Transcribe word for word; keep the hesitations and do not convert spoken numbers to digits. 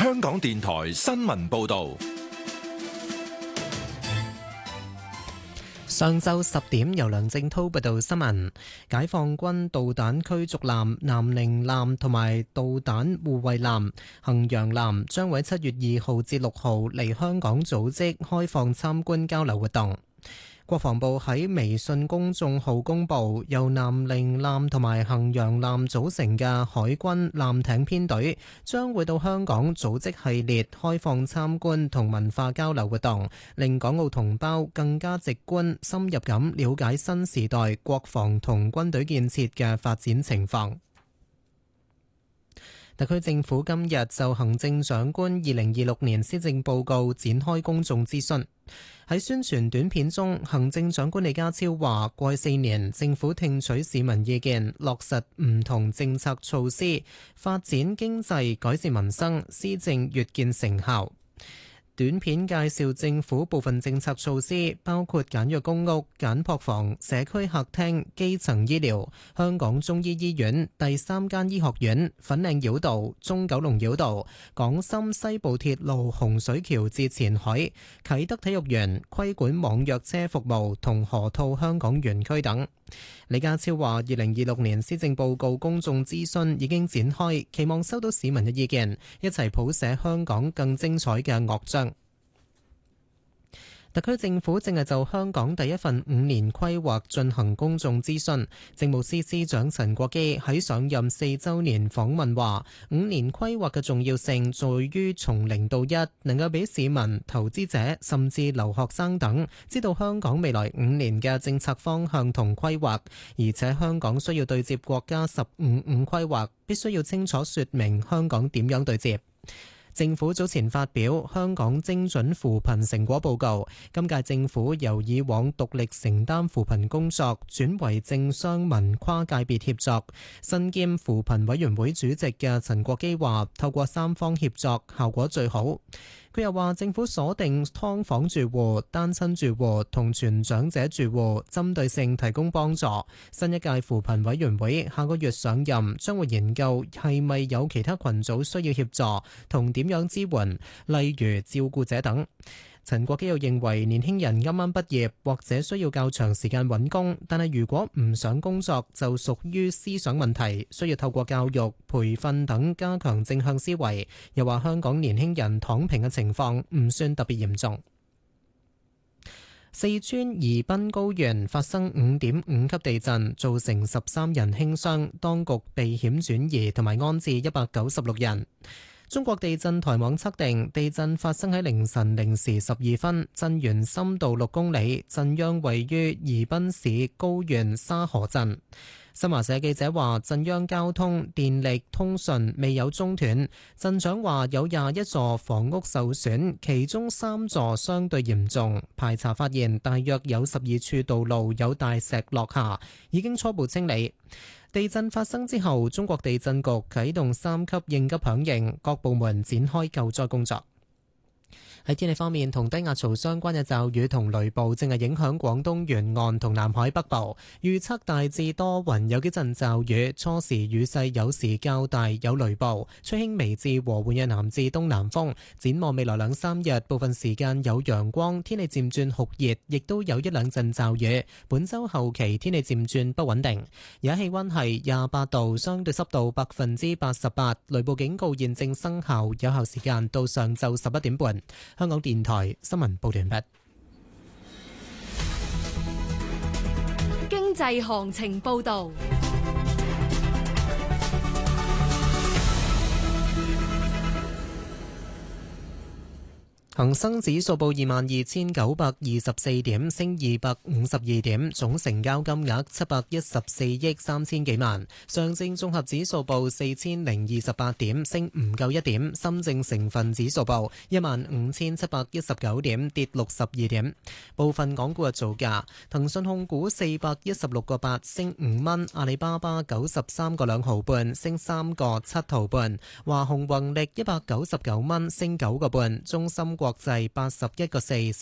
香港電台新聞報道。 上晝十點，由梁正滔報道新聞。解放軍導彈驅逐艦南寧艦同埋導彈護衛艦衡陽艦將喺七月二號至六號嚟香港組織開放參觀交流活動。國防部喺微信公眾號公佈，由南寧艦同埋衡陽艦組成嘅海軍艦艇編隊將會到香港組織系列開放參觀同文化交流活動，令港澳同胞更加直觀深入咁了解新時代國防同軍隊建設嘅發展情況。特區政府今日就行政長官二零二六年施政報告展開公眾諮詢。喺宣傳短片中，行政長官李家超話：過去四年，政府聽取市民意見，落實唔同政策措施，發展經濟、改善民生，施政越見成效。短片介紹政府部分政策措施，包括簡約公屋、簡樸房、社區客廳、基層醫療、香港中醫醫院、第三間醫學院、粉嶺繞道、中九龍繞道、港深西部鐵路洪水橋至前海、啟德體育園、規管網約車服務同河套香港園區等。李家超話：二零二六年施政報告公眾諮詢已經展開，期望收到市民嘅意見，一齊譜寫香港更精彩嘅樂章。特區政府正係就香港第一份五年規劃進行公眾諮詢。政務司司長陳國基喺上任四週年訪問話：五年規劃嘅重要性在於從零到一，能夠俾市民、投資者甚至留學生等知道香港未來五年嘅政策方向同規劃，而且香港需要對接國家十五五規劃，必須要清楚說明香港點樣對接。政府早前發表香港精準扶貧成果報告，今屆政府由以往獨力承擔扶貧工作，轉為政商民跨界別協作。身兼扶貧委員會主席嘅陳國基話：透過三方協作，效果最好。佢又話：政府鎖定劏房住戶、單親住戶同全長者住戶，針對性提供幫助。新一屆扶貧委員會下個月上任，將會研究係咪有其他群組需要協助，同點樣支援，例如照顧者等。陳國基又認為年輕人啱啱畢業或者需要較長時間揾工，但係如果唔想工作就屬於思想問題，需要透過教育、培訓等加強正向思維。又話香港年輕人躺平嘅情況唔算特別嚴重。四川宜賓高原發生五點五級地震，造成十三人輕傷，當局避險轉移同埋安置一百九十六人。中國地震台網測定，地震發生喺凌晨零時十二分，震源深度六公里，震央位於宜賓市高原沙河鎮。新華社記者話，震央交通、電力、通訊未有中斷。鎮長話有廿一座房屋受損，其中三座相對嚴重。排查發現，大約有十二處道路有大石落下，已經初步清理。地震發生之後，中國地震局啟動三級應急響應，各部門展開救災工作。喺天氣方面，同低壓槽相關嘅驟雨同雷暴正係影響廣東沿岸同南海北部。預測大致多雲，有幾陣驟雨，初時雨勢有時較大，有雷暴，吹輕微至和緩嘅南至東南風。展望未來兩三日，部分時間有陽光，天氣漸轉酷熱，亦都有一兩陣驟雨。本週後期天氣漸轉不穩定。而家氣溫係廿八度，相對濕度百分之八十八，雷暴警告現正生效，有效時間到上晝十一點半。香港電台新聞報道完畢。 經濟行情報道。 恒生指數報二萬二千九百二十四點，升二百五十二點，總成交金額七百一十四億三千幾萬。上證綜合指數報四千零二十八點，升唔夠一點。深證成分指數報一萬五千七百一十九點，跌六十二點。部分港股嘅造價：騰訊控股四百一十六個八，升五蚊；阿里巴巴九十三個兩毫半，升三個七毫半；華虹宏力一百九十九蚊，升九個半；中芯國際八十一個四。